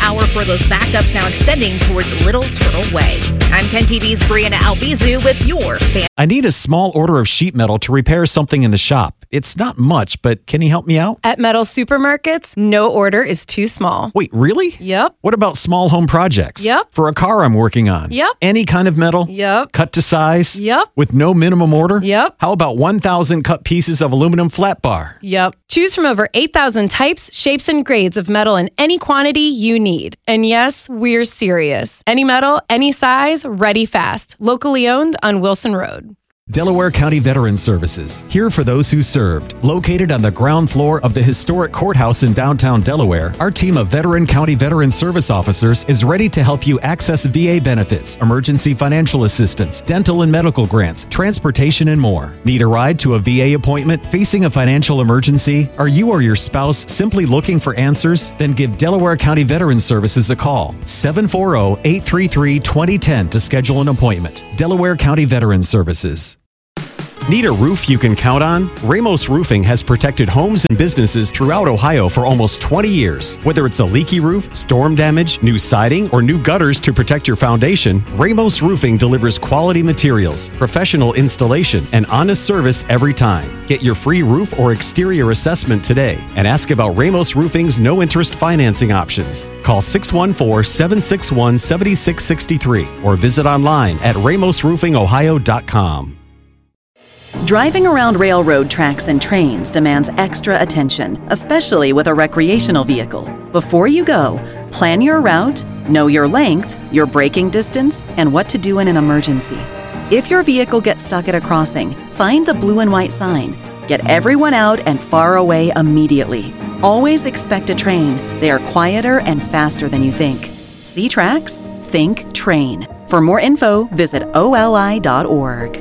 hour for those backups now extending towards Little Turtle Way. I'm 10 TV's Brianna Albizu with your fan. I need a small order of sheet metal to repair something in the shop. It's not much, but can you help me out? At Metal Supermarkets, no order is too small. Wait, really? Yep. What about small home projects? Yep. For a car I'm working on? Yep. Any kind of metal? Yep. Cut to size? Yep. With no minimum order? Yep. How about 1,000 cut pieces of aluminum flat bar? Yep. Choose from over 8,000 types, shapes, and grades of metal in any quantity you need. And yes, we're serious. Any metal, any size, ready fast. Locally owned on Wilson Road. Delaware County Veterans Services, here for those who served. Located on the ground floor of the historic courthouse in downtown Delaware, our team of Veteran County Veterans Service officers is ready to help you access VA benefits, emergency financial assistance, dental and medical grants, transportation, and more. Need a ride to a VA appointment? Facing a financial emergency? Are you or your spouse simply looking for answers? Then give Delaware County Veterans Services a call. 740-833-2010 to schedule an appointment. Delaware County Veterans Services. Need a roof you can count on? Ramos Roofing has protected homes and businesses throughout Ohio for almost 20 years. Whether it's a leaky roof, storm damage, new siding, or new gutters to protect your foundation, Ramos Roofing delivers quality materials, professional installation, and honest service every time. Get your free roof or exterior assessment today and ask about Ramos Roofing's no-interest financing options. Call 614-761-7663 or visit online at ramosroofingohio.com. Driving around railroad tracks and trains demands extra attention, especially with a recreational vehicle. Before you go, plan your route, know your length, your braking distance, and what to do in an emergency. If your vehicle gets stuck at a crossing, find the blue and white sign. Get everyone out and far away immediately. Always expect a train. They are quieter and faster than you think. See tracks? Think train. For more info, visit oli.org.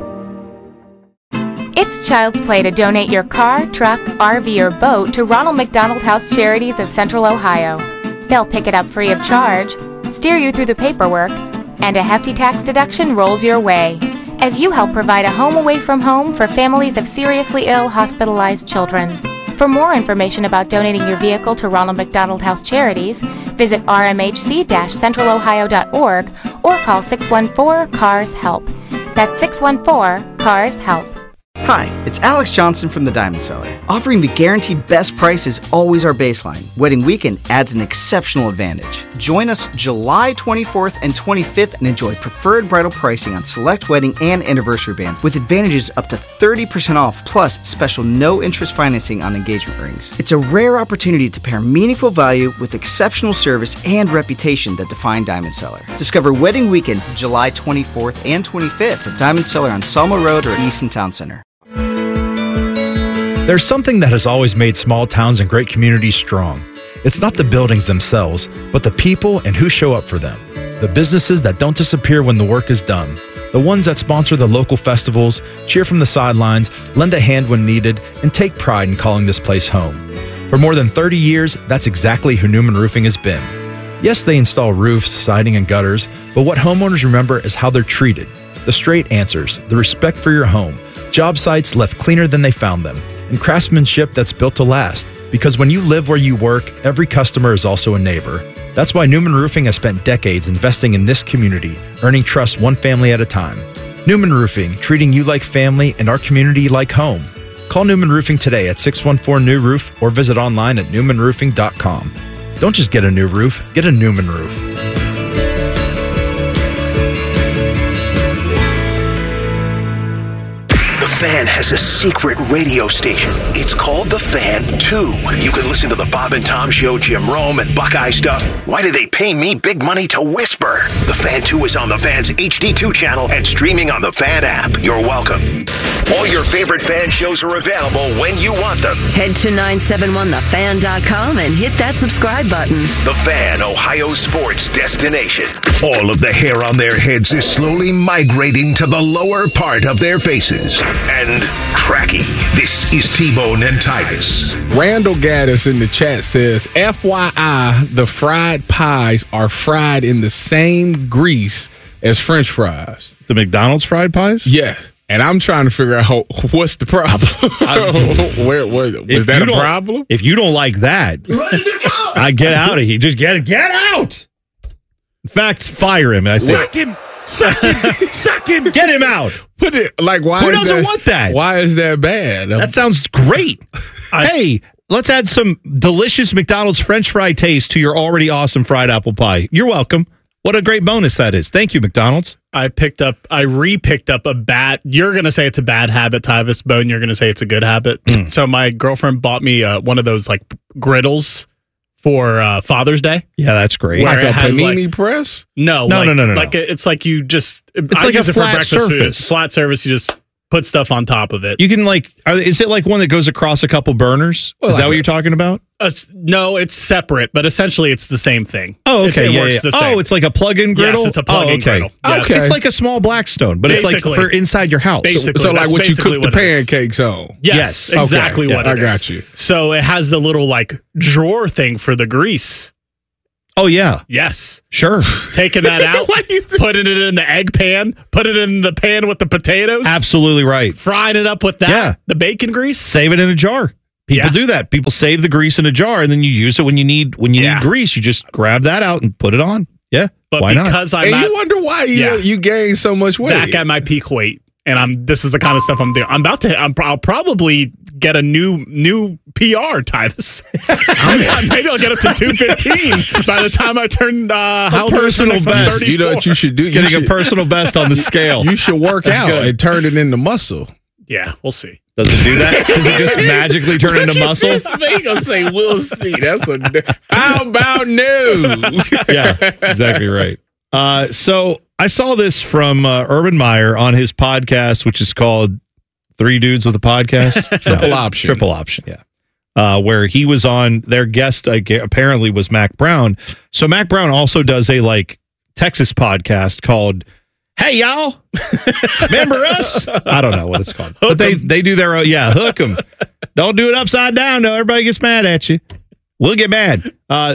It's child's play to donate your car, truck, RV, or boat to Ronald McDonald House Charities of Central Ohio. They'll pick it up free of charge, steer you through the paperwork, and a hefty tax deduction rolls your way as you help provide a home away from home for families of seriously ill, hospitalized children. For more information about donating your vehicle to Ronald McDonald House Charities, visit rmhc-centralohio.org or call 614-CARS-HELP. That's 614-CARS-HELP. Hi, it's Alex Johnson from the Diamond Cellar. Offering the guaranteed best price is always our baseline. Wedding weekend adds an exceptional advantage. Join us July 24th and 25th and enjoy preferred bridal pricing on select wedding and anniversary bands with advantages up to 30% off plus special no-interest financing on engagement rings. It's a rare opportunity to pair meaningful value with exceptional service and reputation that define Diamond Cellar. Discover Wedding Weekend July 24th and 25th at Diamond Cellar on Selma Road or Easton Town Center. There's something that has always made small towns and great communities strong. It's not the buildings themselves, but the people and who show up for them. The businesses that don't disappear when the work is done. The ones that sponsor the local festivals, cheer from the sidelines, lend a hand when needed, and take pride in calling this place home. For more than 30 years, that's exactly who Newman Roofing has been. Yes, they install roofs, siding, and gutters, but what homeowners remember is how they're treated. The straight answers, the respect for your home, job sites left cleaner than they found them, and craftsmanship that's built to last. Because when you live where you work, every customer is also a neighbor. That's why Newman Roofing has spent decades investing in this community, earning trust one family at a time. Newman Roofing, treating you like family and our community like home. Call Newman Roofing today at 614-NEW-ROOF or visit online at newmanroofing.com. Don't just get a new roof, get a Newman roof. The Fan has a secret radio station. It's called The Fan 2. You can listen to the Bob and Tom Show, Jim Rome, and Buckeye stuff. Why do they pay me big money to whisper? The Fan 2 is on the Fan's HD2 channel and streaming on the Fan app. You're welcome. All your favorite Fan shows are available when you want them. Head to 971thefan.com and hit that subscribe button. The Fan, Ohio sports destination. All of the hair on their heads is slowly migrating to the lower part of their faces. And tracking. This is T-Bone and Titus. Randall Gaddis in the chat says, FYI, the fried pies are fried in the same grease as French fries. The McDonald's fried pies? Yes. And I'm trying to figure out what's the problem. Was that a problem? If you don't like that, I get out of here. Just get out. In fact, fire him. I think. Suck him. Get him out. Put it like why? Who doesn't want that? Why is that bad? That sounds great. Hey, let's add some delicious McDonald's French fry taste to your already awesome fried apple pie. You're welcome. What a great bonus that is. Thank you, McDonald's. I re-picked up a bad, you're going to say it's a bad habit, Tyvis, Bone, you're going to say it's a good habit. So my girlfriend bought me one of those like griddles for Father's Day. Yeah, that's great. Like a panini press? No. Like it's like you just, it's like a flat surface. Flat surface, you just put stuff on top of it. You can is it like one that goes across a couple burners? Is that what you're talking about? No, it's separate, but essentially it's the same thing. Oh, okay. It works the same. Oh, it's like a plug-in griddle? Yes, it's a plug-in griddle. Yeah. Okay. It's like a small Blackstone, but Basically. it's like for inside your house. Basically. So like what you cook the pancakes on. Yes, exactly what it is. I got you. So it has the little like drawer thing for the grease. Oh, yeah. Yes. Sure. Taking that out, putting it in the egg pan, put it in the pan with the potatoes. Absolutely right. Frying it up with that, the bacon grease. Save it in a jar. People do that. People save the grease in a jar, and then you use it when you need grease. You just grab that out and put it on. Yeah, but why because not? I'm you wonder why you gained so much weight. Back at my peak weight, and this is the kind of stuff I'm doing. I'll probably get a new PR, Tyvis. Maybe I'll get up to 215 by the time I turn personal best. You know what you should do? Getting a personal best on the scale. You should work out and turn it into muscle. Yeah, we'll see. Does it do that? Does it just magically turn into muscle? He gonna say, "We'll see." How about no? Yeah, that's exactly right. So I saw this from Urban Meyer on his podcast, which is called Three Dudes with a Podcast. Triple Option. Triple Option, yeah. Where he was on, their guest apparently was Mac Brown. So Mac Brown also does a Texas podcast called Hey Y'all, remember us? I don't know what it's called. But they do their own, hook 'em. Don't do it upside down, though. Everybody gets mad at you. We'll get mad.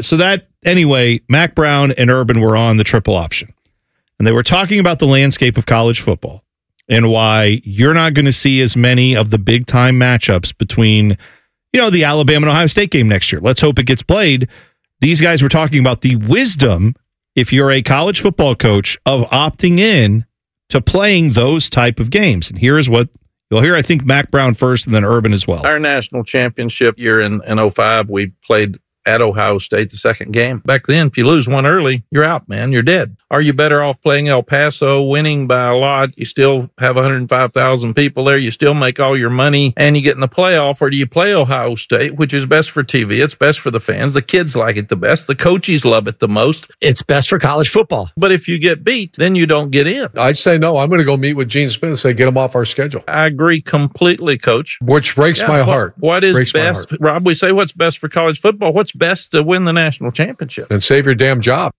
Anyway, Mac Brown and Urban were on the Triple Option. And they were talking about the landscape of college football and why you're not going to see as many of the big time matchups between, the Alabama and Ohio State game next year. Let's hope it gets played. These guys were talking about the wisdom, if you're a college football coach, of opting in to playing those type of games. And here is what you'll hear. I think Mac Brown first and then Urban as well. Our national championship year in 05, we played at Ohio State the second game. Back then, if you lose one early, you're out, man. You're dead. Are you better off playing El Paso, winning by a lot? You still have 105,000 people there. You still make all your money and you get in the playoff. Or do you play Ohio State, which is best for TV? It's best for the fans. The kids like it the best. The coaches love it the most. It's best for college football. But if you get beat, then you don't get in. I'd say no. I'm going to go meet with Gene Smith and say, get him off our schedule. I agree completely, Coach. Which breaks my heart. What is best? Rob, we say what's best for college football. What's best to win the national championship? And save your damn job.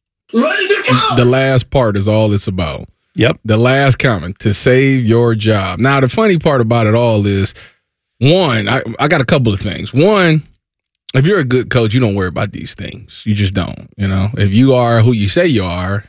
The last part is all it's about. Yep. The last comment, to save your job. Now, the funny part about it all is, one, I got a couple of things. One, if you're a good coach, you don't worry about these things. You just don't. If you are who you say you are,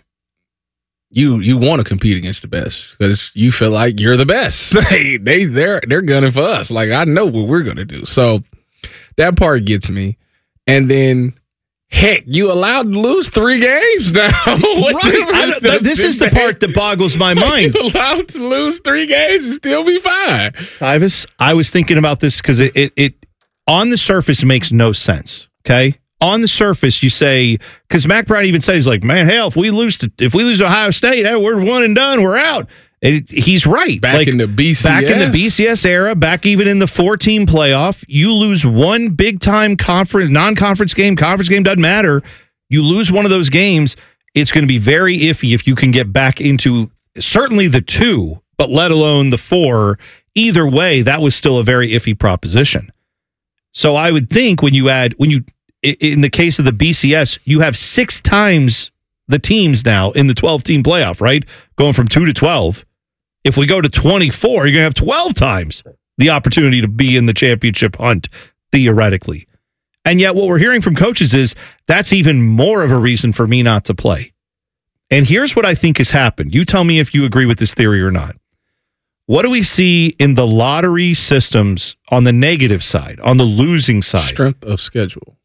you want to compete against the best because you feel like you're the best. They're gunning for us. Like, I know what we're gonna do. So that part gets me. And then, heck, you allowed to lose 3 games now. This is the part that boggles my mind. You allowed to lose 3 games and still be fine. Tyvis, I was thinking about this because it on the surface it makes no sense. Okay, on the surface you say, because Mac Brown even says man, hell, if we lose to Ohio State, we're one and done, we're out. He's right. Back in the BCS era, back even in the 4-team playoff, you lose one big-time non-conference game, conference game, doesn't matter. You lose one of those games, it's going to be very iffy if you can get back into certainly the 2, but let alone the 4. Either way, that was still a very iffy proposition. So I would think in the case of the BCS, you have 6 times the teams now in the 12-team playoff, right? Going from 2 to 12. If we go to 24, you're going to have 12 times the opportunity to be in the championship hunt, theoretically. And yet what we're hearing from coaches is that's even more of a reason for me not to play. And here's what I think has happened. You tell me if you agree with this theory or not. What do we see in the lottery systems on the negative side, on the losing side? Strength of schedule.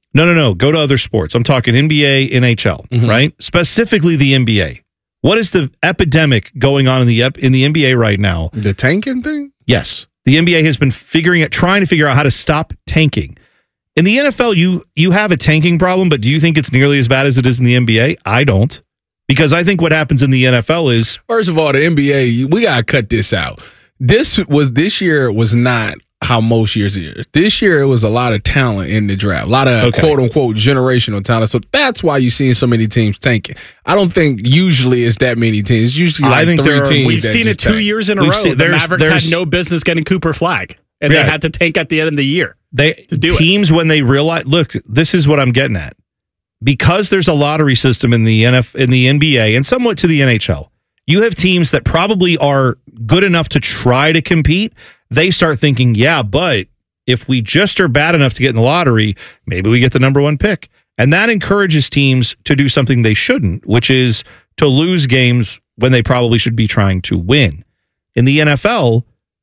No. Go to other sports. I'm talking NBA, NHL, right? Specifically the NBA. What is the epidemic going on in the NBA right now? The tanking thing? Yes. The NBA has been trying to figure out how to stop tanking. In the NFL, you have a tanking problem, but do you think it's nearly as bad as it is in the NBA? I don't. Because I think what happens in the NFL is... First of all, the NBA, we got to cut this out. This year was not how most years is. This year, it was a lot of talent in the draft. A lot of quote-unquote generational talent. So that's why you're seeing so many teams tanking. I don't think usually it's that many teams. It's usually like 3 teams. We've seen it 2 years in a row. The Mavericks had no business getting Cooper Flagg. And they had to tank at the end of the year teams, when they realize, look, this is what I'm getting at. Because there's a lottery system in the NBA and somewhat to the NHL, you have teams that probably are good enough to try to compete. They start thinking, yeah, but if we just are bad enough to get in the lottery, maybe we get the number 1 pick. And that encourages teams to do something they shouldn't, which is to lose games when they probably should be trying to win. In the NFL,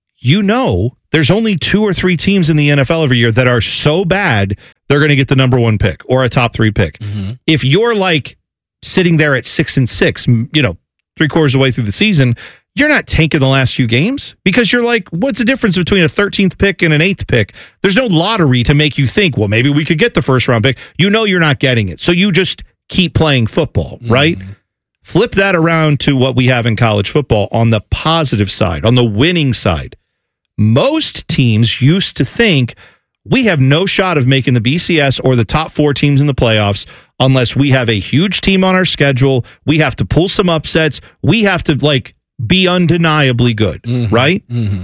there's only 2 or 3 teams in the NFL every year that are so bad they're going to get the number 1 pick or a top 3 pick. If you're like sitting there at 6-6, 3/4 of the way through the season, you're not tanking the last few games because you're like, what's the difference between a 13th pick and an 8th pick? There's no lottery to make you think, well, maybe we could get the first round pick. You're not getting it. So you just keep playing football, right? Flip that around to what we have in college football on the positive side, on the winning side. Most teams used to think we have no shot of making the BCS or the top 4 teams in the playoffs unless we have a huge team on our schedule. We have to pull some upsets. We have to be undeniably good, right?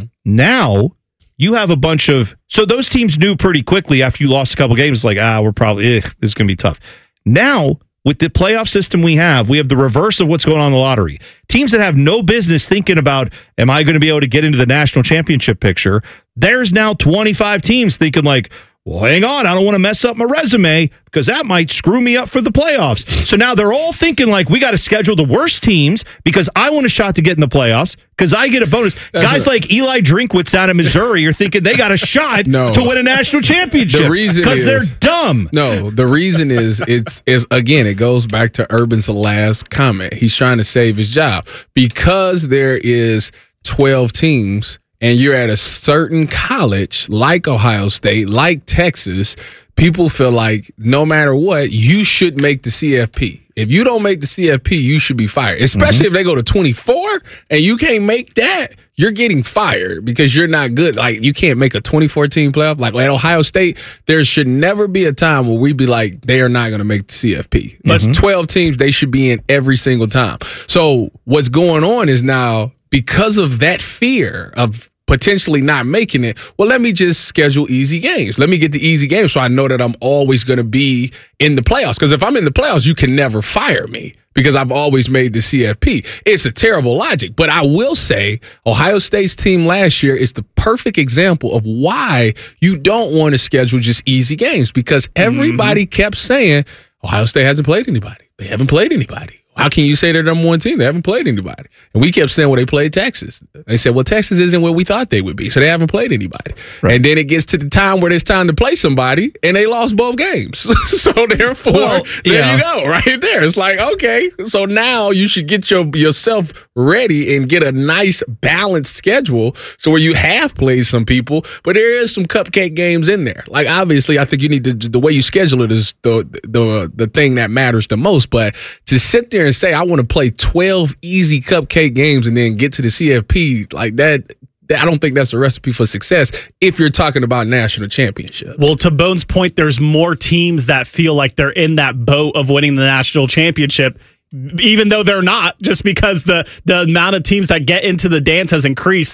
Now you have a bunch of... So those teams knew pretty quickly after you lost a couple games, we're probably... this is going to be tough. Now, with the playoff system we have the reverse of what's going on in the lottery. Teams that have no business thinking about, am I going to be able to get into the national championship picture? There's now 25 teams thinking well, hang on, I don't want to mess up my resume because that might screw me up for the playoffs. So now they're all thinking we got to schedule the worst teams because I want a shot to get in the playoffs because I get a bonus. Guys like Eli Drinkwitz down in Missouri are thinking they got a shot to win a national championship because they're dumb. No, the reason is it's again, it goes back to Urban's last comment. He's trying to save his job because there is 12 teams. And you're at a certain college like Ohio State, like Texas, people feel like no matter what, you should make the CFP. If you don't make the CFP, you should be fired, especially if they go to 24 and you can't make that. You're getting fired because you're not good. You can't make a 24-team playoff. Like at Ohio State, there should never be a time where we be like, they are not going to make the CFP. That's 12 teams they should be in every single time. So what's going on is now, because of that fear of potentially not making it, well, let me just schedule easy games. Let me get the easy games so I know that I'm always going to be in the playoffs. Because if I'm in the playoffs, you can never fire me because I've always made the CFP. It's a terrible logic. But I will say Ohio State's team last year is the perfect example of why you don't want to schedule just easy games because everybody kept saying Ohio State hasn't played anybody. They haven't played anybody. How can you say they're number 1 team? They haven't played anybody. And we kept saying, well, they played Texas. They said, well, Texas isn't where we thought they would be, so they haven't played anybody. Right. And then it gets to the time where it's time to play somebody, and they lost both games. So therefore, there you go, right there. It's okay, so now you should get yourself ready and get a nice balanced schedule so where you have played some people, but there is some cupcake games in there. Obviously, I think you need to, the way you schedule it is the thing that matters the most, but to sit there and say, I want to play 12 easy cupcake games and then get to the CFP like that, I don't think that's a recipe for success if you're talking about national championships. Well, to Bone's point, there's more teams that feel like they're in that boat of winning the national championship, even though they're not, just because the amount of teams that get into the dance has increased.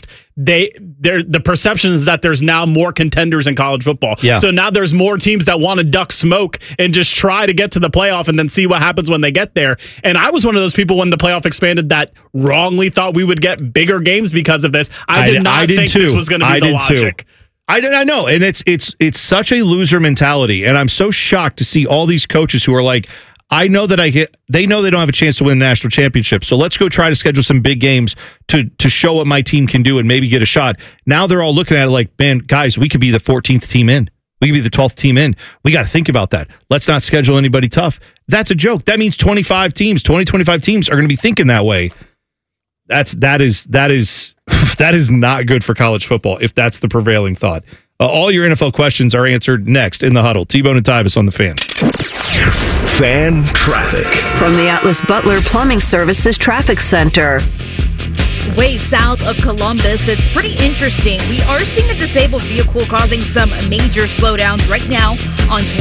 The perception is that there's now more contenders in college football. Yeah. So now there's more teams that want to duck smoke and just try to get to the playoff and then see what happens when they get there. And I was one of those people when the playoff expanded that wrongly thought we would get bigger games because of this. I did not think this was going to be the logic. I know, and it's such a loser mentality, and I'm so shocked to see all these coaches who are like, I know that they know they don't have a chance to win the national championship, so let's go try to schedule some big games to show what my team can do and maybe get a shot. Now they're all looking at it like, man, guys, we could be the 14th team in. We could be the 12th team in. We got to think about that. Let's not schedule anybody tough. That's a joke. That means 25 teams are going to be thinking that way. That is not good for college football if that's the prevailing thought. All your NFL questions are answered next in the huddle. T-Bone and Tyvis on the Fan. Fan traffic from the Atlas Butler Plumbing Services Traffic Center. Way south of Columbus, it's pretty interesting. We are seeing a disabled vehicle causing some major slowdowns right now on